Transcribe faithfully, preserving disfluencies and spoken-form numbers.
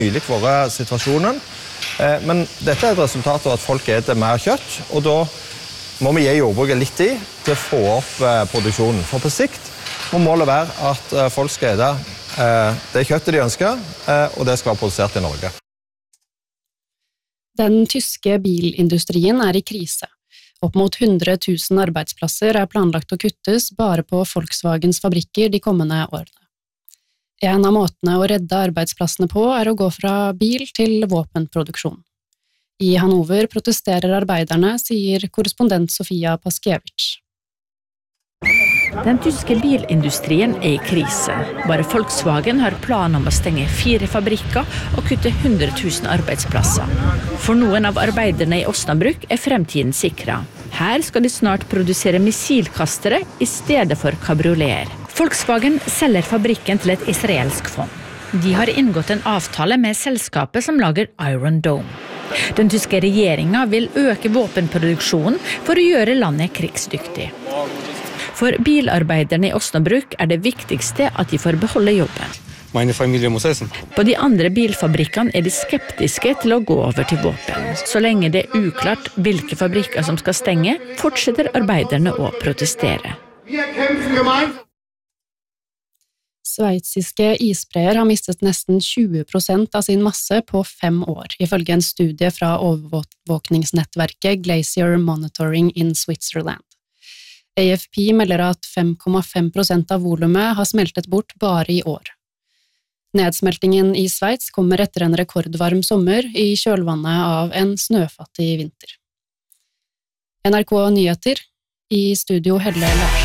nylig vært situasjonen. Men dette er et resultat av at folk eter mer kjøtt, og da må vi gi jordbruket litt tid til å få opp produksjonen. For på sikt må målet være at folk skal ete det kjøttet de ønsker, og det skal være produsert i Norge. Den tyske bilindustrien er i krise. Opp mot hundre tusen arbeidsplasser er planlagt å kuttes bare på Volkswagens fabrikker de kommende årene. En av måtene å redde arbeidsplassene på er å gå fra bil til våpenproduksjon. I Hannover protesterer arbeiderne, sier korrespondent Sofia Paskiewicz. Den tyske bilindustrien er i krise. Bare Volkswagen har plan om å stenge fire fabrikker og kutte hundre tusen arbeidsplasser. For noen av arbeiderne i Osnabrück er fremtiden sikret. Her skal de snart produsere missilkastere i stedet for kabrioleter. Volkswagen selger fabrikken til et israelsk fond. De har inngått en avtale med selskapet som lager Iron Dome. Den tyske regjeringen vil øke våpenproduksjonen for å gjøre landet krigsdyktig. For bilarbeiderne i Osnabrück er det viktigste at de får beholde jobben. Meine Familie muss essen. På de andre bilfabrikkene er de skeptiske til å gå over til våpen. Så lenge det er uklart hvilke fabrikker som skal stenge, fortsetter arbeiderne å protestere. Sveitsiske isbreer har mistet nesten tjue prosent av sin masse på fem år, ifølge en studie fra overvåkningsnettverket Glacier Monitoring in Switzerland. A F P melder at fem komma fem prosent av volumet har smeltet bort bare i år. Nedsmeltingen i Sveits kommer etter en rekordvarm sommer i kjølvannet av en snøfattig vinter. N R K Nyheter, i studio Helle Lars.